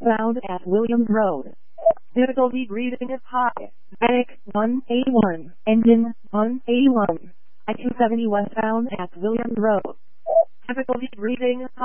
westbound at Williams Road. Difficulty reading is high. Medic 181, engine 181. I-270 westbound at Williams Road. Difficulty reading